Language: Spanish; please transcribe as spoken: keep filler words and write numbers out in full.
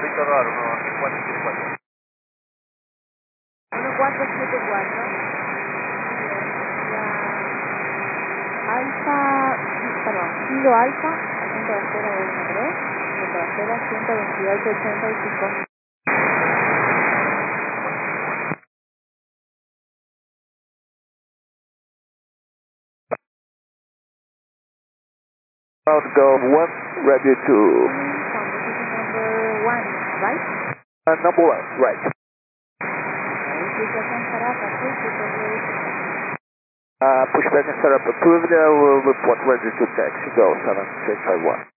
Víctor Bar, uno cuatro siete cuatro. uno cuatro siete cuatro. Alfa, perdón, Kilo Alfa, asiento de espera de uno tres, asiento de espera ciento veintiocho ochenta y cinco. Go one, ready to... Position number one, right? Uh, number one, right. Utilization startup approved, report ready to taxi. Uh, pushback and setup approved, uh, we'll report ready to taxi, go seven six five one.